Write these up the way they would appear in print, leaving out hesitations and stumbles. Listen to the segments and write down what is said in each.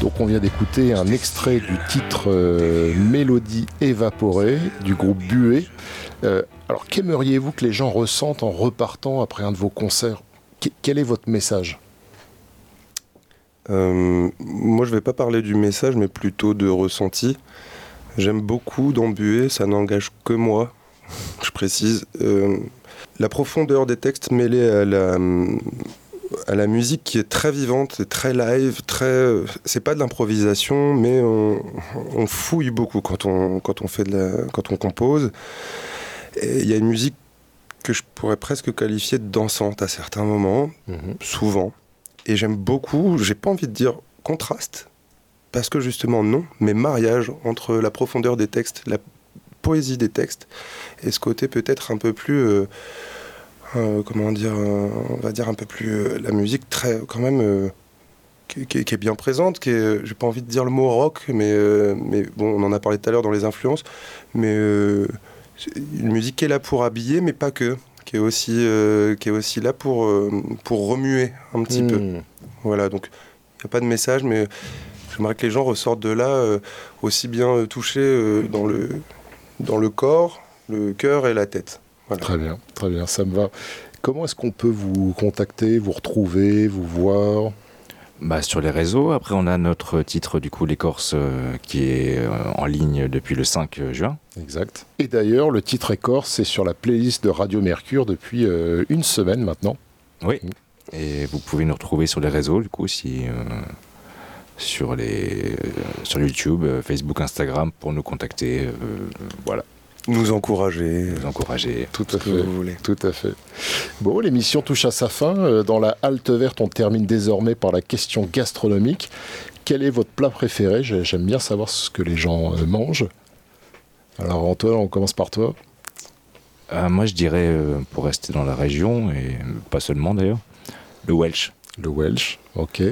Donc on vient d'écouter un extrait du titre Mélodie évaporée du groupe Buée. Alors qu'aimeriez-vous que les gens ressentent en repartant après un de vos concerts ? Quel est votre message ? Moi je vais pas parler du message mais plutôt de ressenti. J'aime beaucoup dans Buée, ça n'engage que moi, je précise. La profondeur des textes mêlée à la musique qui est très vivante, et très live, c'est pas de l'improvisation, mais on fouille beaucoup quand on compose. Et il y a une musique que je pourrais presque qualifier de dansante à certains moments, souvent. Et j'aime beaucoup, j'ai pas envie de dire contraste, parce que justement non, mais mariage entre la profondeur des textes, la poésie des textes, et ce côté peut-être un peu plus... on va dire un peu plus la musique très quand même qui est bien présente, j'ai pas envie de dire le mot rock, mais bon, on en a parlé tout à l'heure dans les influences, mais une musique qui est là pour habiller, mais pas que, qui est aussi là pour remuer un petit peu. Voilà, donc il n'y a pas de message, mais j'aimerais que les gens ressortent de là aussi bien touchés dans le corps, le cœur et la tête. Voilà. Très bien, ça me va. Comment est-ce qu'on peut vous contacter, vous retrouver, vous voir ? Sur les réseaux. Après, on a notre titre, du coup, L'Écorce, qui est en ligne depuis le 5 juin. Exact. Et d'ailleurs, le titre Écorce est sur la playlist de Radio Mercure depuis une semaine maintenant. Oui. Et vous pouvez nous retrouver sur les réseaux, du coup, sur YouTube, Facebook, Instagram, pour nous contacter. Voilà. Nous encourager. Tout à fait. Vous voulez. Tout à fait. Bon, l'émission touche à sa fin. Dans la halte verte, on termine désormais par la question gastronomique. Quel est votre plat préféré ? J'aime bien savoir ce que les gens mangent. Alors Antoine, on commence par toi. Moi, je dirais, pour rester dans la région, et pas seulement d'ailleurs, le Welsh. Le Welsh, ok.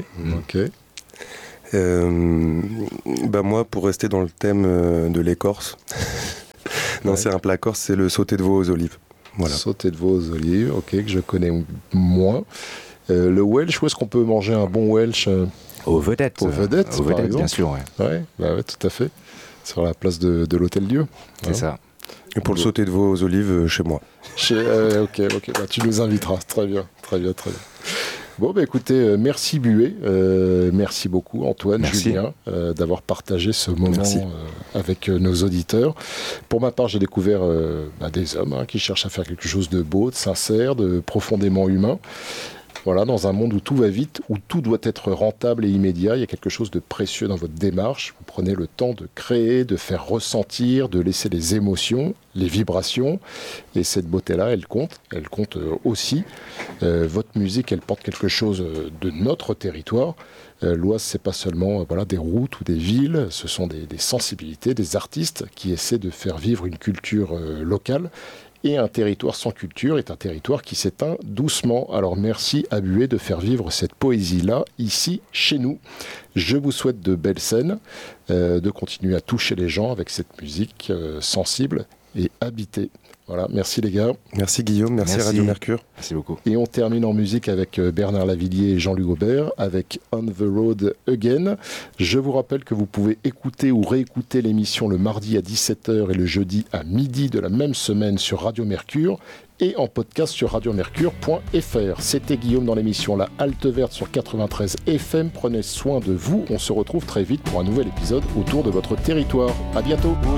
Moi, pour rester dans le thème de l'écorce... Non, c'est un plat corse, c'est le sauté de veau aux olives. Voilà. Sauté de veau aux olives, ok, que je connais moins. Le Welsh, où est-ce qu'on peut manger un bon Welsh ? Aux Vedettes. Aux Vedettes, par exemple. Bien sûr, ouais, tout à fait. Sur la place de l'Hôtel-Dieu. C'est ça. Et pour le sauté de veau aux olives, chez moi. Ok, tu nous inviteras. Très bien. Bon, écoutez, merci Buée, merci beaucoup Antoine, Julien, d'avoir partagé ce moment avec nos auditeurs. Pour ma part, j'ai découvert des hommes qui cherchent à faire quelque chose de beau, de sincère, de profondément humain. Voilà, dans un monde où tout va vite, où tout doit être rentable et immédiat, il y a quelque chose de précieux dans votre démarche. Vous prenez le temps de créer, de faire ressentir, de laisser les émotions, les vibrations. Et cette beauté-là, elle compte aussi. Votre musique, elle porte quelque chose de notre territoire. L'Oise, c'est pas seulement des routes ou des villes, ce sont des sensibilités, des artistes qui essaient de faire vivre une culture locale. Et un territoire sans culture est un territoire qui s'éteint doucement. Alors merci à Buée de faire vivre cette poésie-là, ici, chez nous. Je vous souhaite de belles scènes, de continuer à toucher les gens avec cette musique sensible et habitée. Voilà, merci les gars. Merci Guillaume, merci Radio Mercure. Merci beaucoup. Et on termine en musique avec Bernard Lavillier et Jean-Luc Aubert avec On the Road Again. Je vous rappelle que vous pouvez écouter ou réécouter l'émission le mardi à 17h et le jeudi à midi de la même semaine sur Radio Mercure et en podcast sur radiomercure.fr. C'était Guillaume dans l'émission La Halte Verte sur 93 FM. Prenez soin de vous. On se retrouve très vite pour un nouvel épisode autour de votre territoire. À bientôt.